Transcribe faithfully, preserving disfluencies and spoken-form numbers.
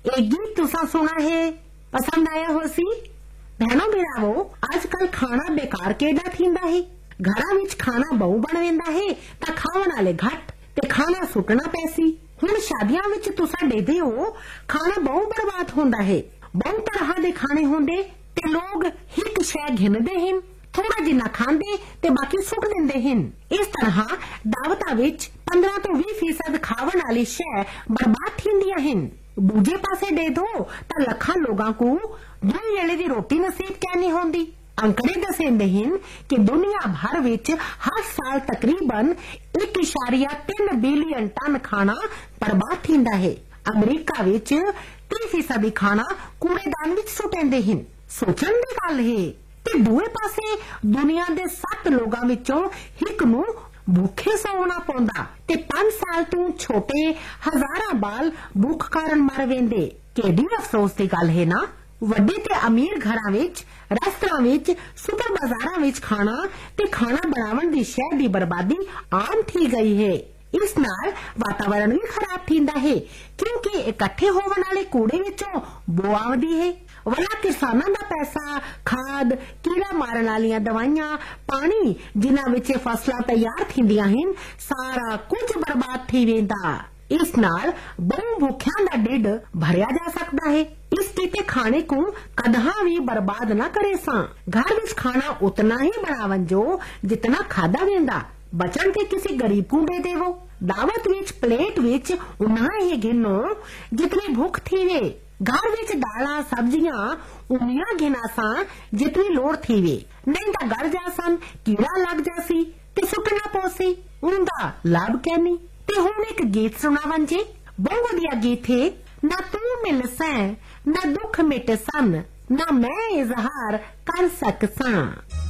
एक गीत तुसा सुना है, पसंद आया हो सी? भैनों भरावो, आजकल खाना बेकार केड़ा थींदा है। घरां विच खाना बहु बन वेंदा है तां खाण वाले घट ते खाना सुटना पैसी। हुण शादियां विच तुसा देदे हो खाना बहु बर्बाद हुंदा है। बहु तरह दे खाने हुंदे ते लोग हिक शै घिनदे हन, थोड़ा जिन्ना खांदे ते बाकी सुट दिंदे हन। इस तरह दावतां विच पंद्रह तो बीस फीसद खावन वाली शै बर्बाद थींदियां हन। दूजे पासे दे दो तां लखां लोगां को दो वेले दी रोटी नसीब कैनी होंदी। अंकड़े दसेंदे हन कि दुनिया भर विच हर साल तकरीबन एक इशारिया तीन बिलियन टन खाना बर्बाद थींदा है। अमरीका विच तीस फीसदी खाना कूड़ेदान विच सुटेंदे हन। सोचण दी गल है। ते दूए पासे दुनिया दे सत्त लोगां विचों हिक नूं भूखे सौना पौंदा ते पांच साल तो छोटे हजारां बाल भूख कारण मर वेंदे। केडी अफसोस दी गल है ना। वड्डे ते अमीर घरां विच, रेस्तरां विच, सुपर बाजारां विच खाना ते खाना बनावण दी शै दी बर्बादी आम थी गई है। इस नाल वातावरण भी खराब थींदा है क्योंकि इकट्ठे होवन वाले कूड़े विचों बो आउंदी है। वला किसानां दा पैसा, खाद, कीड़ा मारन वालियां दवाइयां, पानी जिन्हां विच फसलां तैयार थींदियां हन, सारा कुछ बर्बाद थी वेंदा। इस नाल बहु भुखियां दा ढिड भरिया जा सकदा है। इस कीते खाने को कदहां भी बर्बाद ना करे सा। घर विच खाना उतना ही बनावन जो जितना खादा वेंदा। बचन ते किसी गरीब को दे देवो। दावत विच प्लेट विच उन्ना ही गिनो जितनी भूख थीवे। घर विच दाला सब्जियां उन्नियां गिना सा जितनी लोड़ थीवे। नहीं तां गल जासन, कीड़ा लग जासी ते सुटना पोसी। उनदा लाभ कैनी। ते हुण एक गीत सुनावन जी। बहुत वधिया गीत है। ना तू मिल सैं, ना दुख मिट सन, ना मैं इजहार कर सकसां।